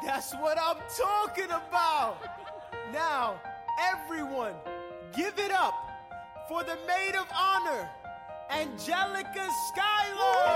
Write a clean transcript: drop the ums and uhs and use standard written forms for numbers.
That's what I'm talking about. Now, everyone, give it up for the maid of honor, Angelica Schuyler.